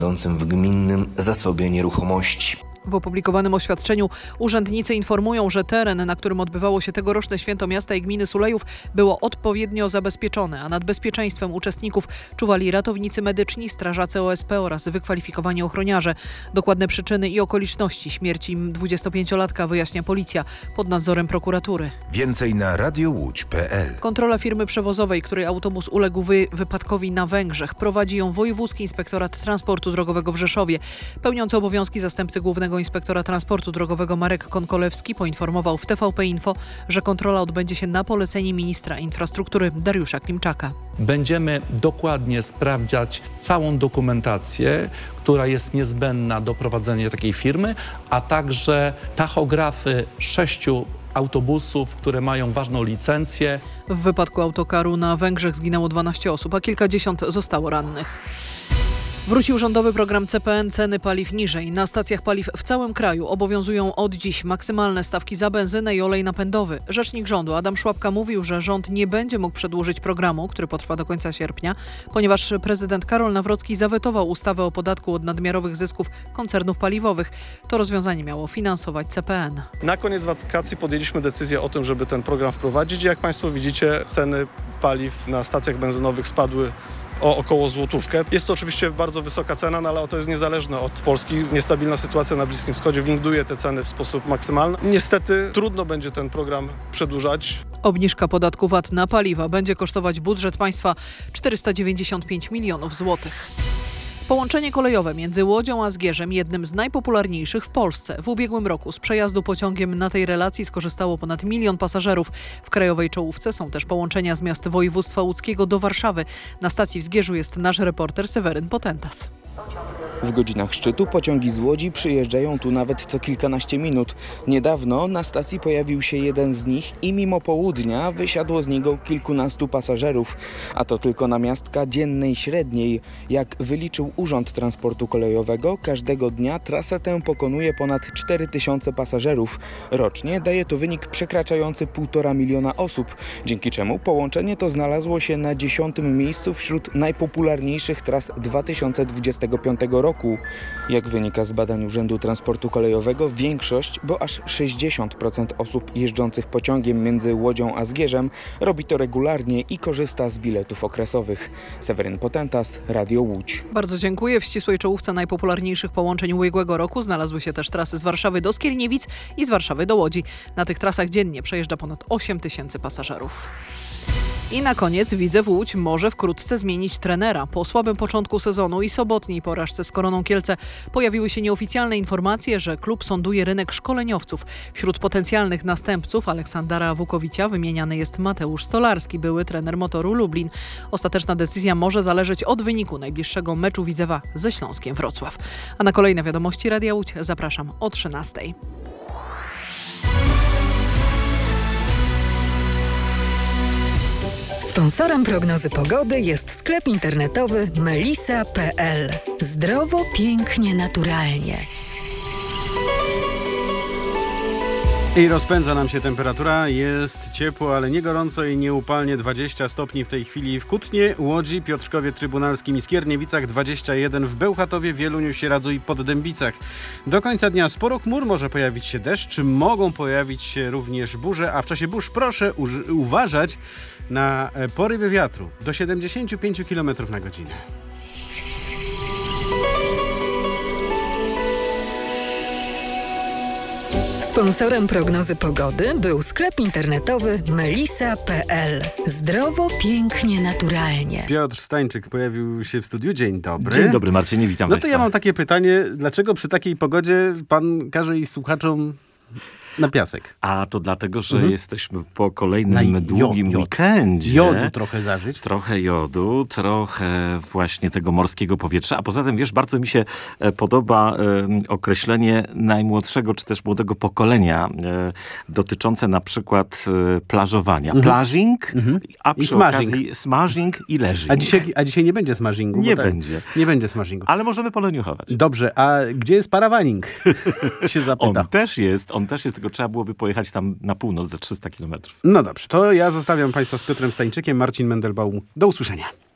będącym w gminnym zasobie nieruchomości. W opublikowanym oświadczeniu urzędnicy informują, że teren, na którym odbywało się tegoroczne święto miasta i gminy Sulejów, było odpowiednio zabezpieczone, a nad bezpieczeństwem uczestników czuwali ratownicy medyczni, strażacy OSP oraz wykwalifikowani ochroniarze. Dokładne przyczyny i okoliczności śmierci 25-latka wyjaśnia policja pod nadzorem prokuratury. Więcej na radiołódź.pl. Kontrola firmy przewozowej, której autobus uległ wypadkowi na Węgrzech, prowadzi ją Wojewódzki Inspektorat Transportu Drogowego w Rzeszowie. Pełniący obowiązki zastępcy Głównego Inspektora Transportu Drogowego Marek Konkolewski poinformował w TVP Info, że kontrola odbędzie się na polecenie ministra infrastruktury Dariusza Klimczaka. Będziemy dokładnie sprawdzać całą dokumentację, która jest niezbędna do prowadzenia takiej firmy, a także tachografy 6 autobusów, które mają ważną licencję. W wypadku autokaru na Węgrzech zginęło 12 osób, a kilkadziesiąt zostało rannych. Wrócił rządowy program CPN, ceny paliw niżej. Na stacjach paliw w całym kraju obowiązują od dziś maksymalne stawki za benzynę i olej napędowy. Rzecznik rządu Adam Szłapka mówił, że rząd nie będzie mógł przedłużyć programu, który potrwa do końca sierpnia, ponieważ prezydent Karol Nawrocki zawetował ustawę o podatku od nadmiarowych zysków koncernów paliwowych. To rozwiązanie miało finansować CPN. Na koniec wakacji podjęliśmy decyzję o tym, żeby ten program wprowadzić. Jak Państwo widzicie, ceny paliw na stacjach benzynowych spadły o około złotówkę. Jest to oczywiście bardzo wysoka cena, no ale to jest niezależne od Polski. Niestabilna sytuacja na Bliskim Wschodzie winduje te ceny w sposób maksymalny. Niestety trudno będzie ten program przedłużać. Obniżka podatku VAT na paliwa będzie kosztować budżet państwa 495 milionów złotych. Połączenie kolejowe między Łodzią a Zgierzem, jednym z najpopularniejszych w Polsce. W ubiegłym roku z przejazdu pociągiem na tej relacji skorzystało ponad 1 000 000 pasażerów. W krajowej czołówce są też połączenia z miast województwa łódzkiego do Warszawy. Na stacji w Zgierzu jest nasz reporter Seweryn Potentas. W godzinach szczytu pociągi z Łodzi przyjeżdżają tu nawet co kilkanaście minut. Niedawno na stacji pojawił się jeden z nich i mimo południa wysiadło z niego kilkunastu pasażerów. A to tylko namiastka dziennej średniej. Jak wyliczył Urząd Transportu Kolejowego, każdego dnia trasę tę pokonuje ponad 4000 pasażerów. Rocznie daje to wynik przekraczający 1,5 miliona osób, dzięki czemu połączenie to znalazło się na 10. miejscu wśród najpopularniejszych tras 2025 roku. Jak wynika z badań Urzędu Transportu Kolejowego, większość, bo aż 60% osób jeżdżących pociągiem między Łodzią a Zgierzem robi to regularnie i korzysta z biletów okresowych. Seweryn Potentas, Radio Łódź. Bardzo dziękuję. W ścisłej czołówce najpopularniejszych połączeń ubiegłego roku znalazły się też trasy z Warszawy do Skierniewic i z Warszawy do Łodzi. Na tych trasach dziennie przejeżdża ponad 8 000 pasażerów. I na koniec Widzew Łódź może wkrótce zmienić trenera. Po słabym początku sezonu i sobotniej porażce z Koroną Kielce pojawiły się nieoficjalne informacje, że klub sonduje rynek szkoleniowców. Wśród potencjalnych następców Aleksandra Wukowicia wymieniany jest Mateusz Stolarski, były trener Motoru Lublin. Ostateczna decyzja może zależeć od wyniku najbliższego meczu Widzewa ze Śląskiem Wrocław. A na kolejne wiadomości Radia Łódź zapraszam o 13:00. Sponsorem prognozy pogody jest sklep internetowy melisa.pl. Zdrowo, pięknie, naturalnie. I rozpędza nam się temperatura, jest ciepło, ale nie gorąco i nieupalnie. 20 stopni w tej chwili w Kutnie, Łodzi, Piotrkowie Trybunalskim i Skierniewicach, 21 w Bełchatowie, Wieluniu, Sieradzu i Poddębicach. Do końca dnia sporo chmur, może pojawić się deszcz, mogą pojawić się również burze, a w czasie burz proszę uważać na porywy wiatru do 75 km na godzinę. Sponsorem prognozy pogody był sklep internetowy melisa.pl. Zdrowo, pięknie, naturalnie. Piotr Stańczyk pojawił się w studiu. Dzień dobry. Dzień dobry, Marcinie, witam No Państwa. to ja mam takie pytanie, dlaczego przy takiej pogodzie pan każe i słuchaczom na piasek? A to dlatego, że jesteśmy po kolejnym długim weekendzie. Jodu trochę zażyć. Trochę jodu, trochę właśnie tego morskiego powietrza. A poza tym, wiesz, bardzo mi się podoba określenie najmłodszego, czy też młodego pokolenia dotyczące na przykład plażowania. Plażing, a przy okazji smashing i leżing. A dzisiaj nie będzie smashingu? Nie będzie. Nie będzie smashingu. Ale możemy poleniuchować. Dobrze, a gdzie jest parawaning? się zapyta. On też jest, tylko trzeba byłoby pojechać tam na północ za 300 kilometrów. No dobrze, to ja zostawiam Państwa z Piotrem Stańczykiem, Marcin Mendelbaum. Do usłyszenia.